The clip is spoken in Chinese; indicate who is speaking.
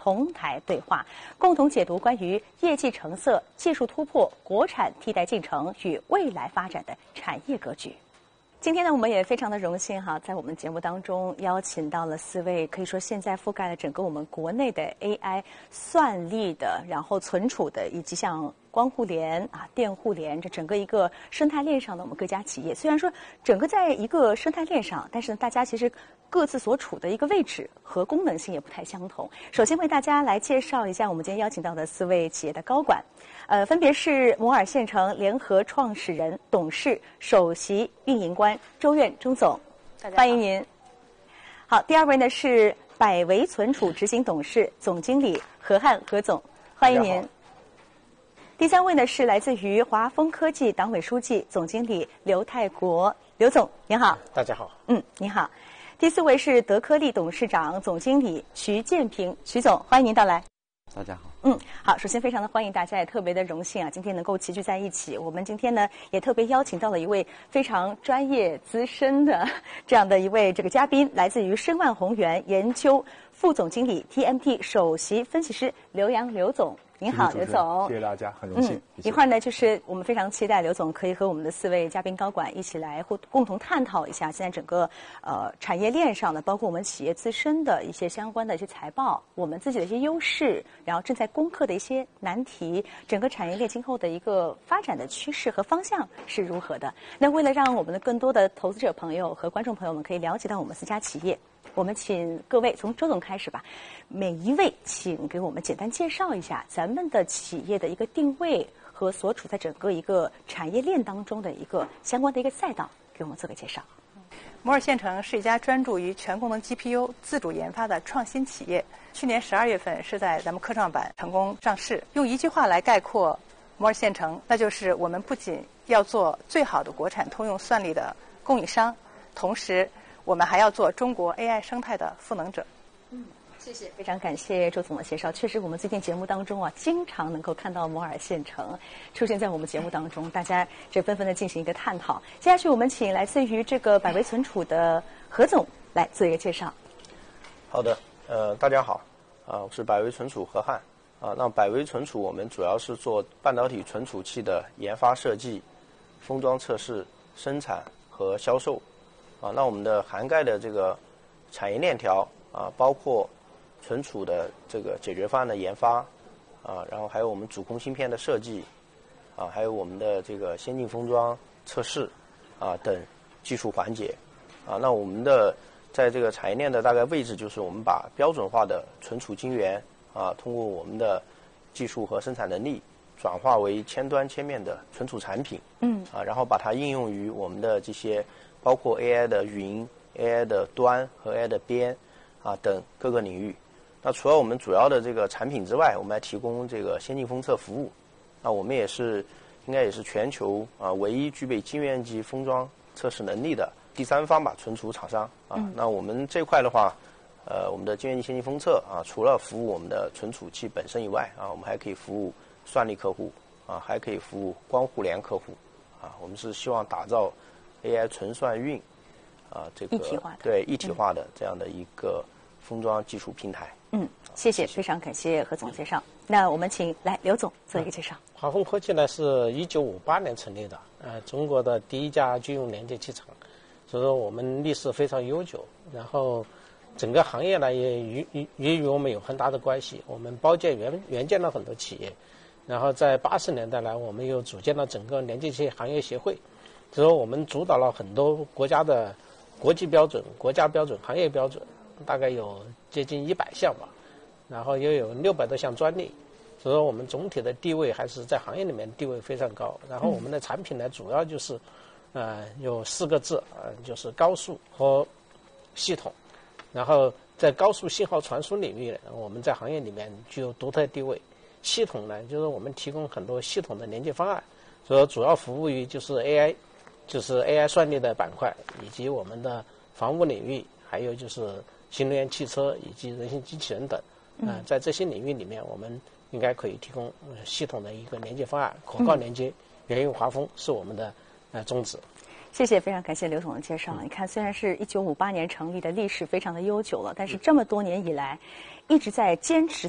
Speaker 1: 同台对话，共同解读关于业绩成色、技术突破、国产替代进程与未来发展的产业格局。今天呢，我们也非常的荣幸哈，在我们节目当中邀请到了4位，可以说现在覆盖了整个我们国内的 AI 算力的，然后存储的，以及像光互联啊、电互联这整个一个生态链上的我们各家企业。虽然说整个在一个生态链上，但是呢，大家其实各自所处的一个位置和功能性也不太相同。首先为大家来介绍一下我们今天邀请到的4位企业的高管。分别是摩尔县城联合创始人、董事、首席运营官周苑周总，欢迎您。好，第二位呢是百维存储执行董事、总经理何汉何总，欢迎您。第三位呢是来自于华丰科技党委书记、总经理刘泰国，刘总您好。
Speaker 2: 大家好。
Speaker 1: 您好。第四位是德科力董事长、总经理徐建平，徐总，欢迎您到来。
Speaker 3: 大家好。
Speaker 1: 好，首先非常的欢迎大家，也特别的荣幸啊，今天能够齐聚在一起。我们今天呢，也特别邀请到了一位非常专业资深的这样的一位这个嘉宾，来自于申万宏源研究副总经理 TMT 首席分析师刘洋刘总。您好，刘总。
Speaker 4: 谢谢大家，很荣幸。
Speaker 1: 一会儿呢，就是我们非常期待刘总可以和我们的4位嘉宾高管一起来共同探讨一下现在整个产业链上的，包括我们企业自身的一些相关的一些财报，我们自己的一些优势，然后正在攻克的一些难题，整个产业链今后的一个发展的趋势和方向是如何的。那为了让我们的更多的投资者朋友和观众朋友们可以了解到我们4家企业，我们请各位从周总开始吧，每一位请给我们简单介绍一下咱们的企业的一个定位和所处在整个一个产业链当中的一个相关的一个赛道，给我们做个介绍。
Speaker 5: 摩尔县城是一家专注于全功能 GPU 自主研发的创新企业。去年12月份是在咱们科创板成功上市。用一句话来概括摩尔县城，那就是我们不仅要做最好的国产通用算力的供应商，同时我们还要做中国 AI 生态的赋能者。
Speaker 1: 谢谢，非常感谢周总的介绍。确实，我们最近节目当中啊，经常能够看到摩尔县城出现在我们节目当中，大家这纷纷的进行一个探讨。接下去，我们请来自于这个百维存储的何总来做一个介绍。
Speaker 2: 好的，大家好，我是百维存储何汉。那百维存储我们主要是做半导体存储器的研发设计、封装测试、生产和销售。那我们的涵盖的这个产业链条包括存储的这个解决方案的研发然后还有我们主控芯片的设计还有我们的这个先进封装测试等技术环节那我们的在这个产业链的大概位置就是我们把标准化的存储晶圆通过我们的技术和生产能力转化为千端千面的存储产品然后把它应用于我们的这些包括 AI 的云、AI 的端和 AI 的边等各个领域。那除了我们主要的这个产品之外，我们还提供这个先进封测服务。那我们应该也是全球唯一具备晶圆级封装测试能力的第三方存储厂商那我们这块的话，我们的晶圆级先进封测除了服务我们的存储器本身以外我们还可以服务算力客户还可以服务光互联客户我们是希望打造 AI 存算运这个一体化的这样的一个封装技术平台。
Speaker 1: 谢谢，非常感谢何总介绍。那我们请来刘总做一个介绍。
Speaker 3: 华丰科技呢是1958年成立的，中国的第一家军用连接器厂，所以说我们历史非常悠久。然后整个行业呢也与我们有很大的关系，我们包建援建了很多企业。然后在80年代呢，我们又组建了整个连接器行业协会，所以说我们主导了很多国家的国际标准、国家标准、行业标准，大概有接近100项吧，然后又有600多项专利，所以说我们总体的地位还是在行业里面地位非常高。然后我们的产品呢，主要就是有4个字就是高速和系统。然后在高速信号传输领域呢，我们在行业里面具有独特地位。系统呢，就是我们提供很多系统的连接方案，所以主要服务于就是 AI 算力的板块，以及我们的防务领域，还有就是新能源汽车以及人形机器人等。在这些领域里面，我们应该可以提供系统的一个连接方案，可靠连接，源于华丰是我们的宗旨。
Speaker 1: 谢谢，非常感谢刘总的介绍。你看，虽然是1958年成立的，历史非常的悠久了，但是这么多年以来，一直在坚持